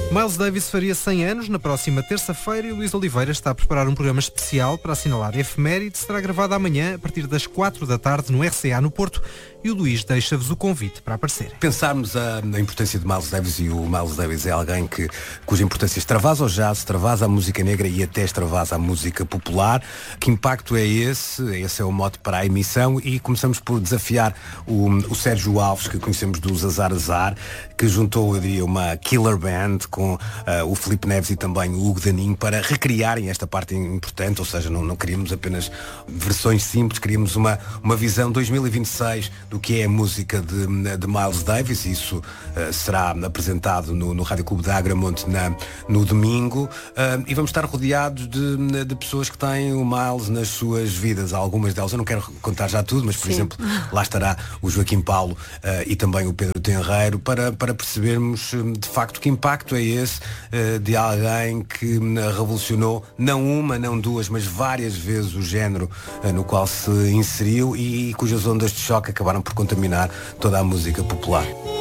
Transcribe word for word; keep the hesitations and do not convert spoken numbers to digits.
Miles Davis faria cem anos na próxima terça-feira e Luís Oliveira está a preparar um programa especial para assinalar a efeméride. Será gravado amanhã a partir das quatro da tarde no R C A no Porto e o Luís deixa-vos o convite para aparecer. Pensarmos a, a importância de Miles Davis, e o Miles Davis é alguém que, cuja importância extravasa ao jazz, extravasa a música negra e até extravasa a música popular. Que impacto é esse? Esse é o mote para a emissão e começamos por desafiar o, o Sérgio Alves, que conhecemos do Zazar Azar, que juntou, eu diria, uma killer band com uh, o Filipe Neves e também o Hugo Daninho para recriarem esta parte importante, ou seja, não, não queríamos apenas versões simples, queríamos uma, uma visão dois mil e vinte e seis do que é a música de, de Miles Davis. Isso uh, será apresentado no, no Rádio Clube de Agramonte na, no domingo uh, e vamos estar rodeados de, de pessoas que têm o Miles nas suas vidas. Algumas delas, eu não quero contar já tudo, mas por Sim. exemplo, lá estará o Joaquim Paulo uh, e também o Pedro Tenreiro para, para percebermos de facto que impacto é esse uh, de alguém que uh, revolucionou não uma, não duas, mas várias vezes o género uh, no qual se inseriu e cujas ondas de choque acabaram por contaminar toda a música popular.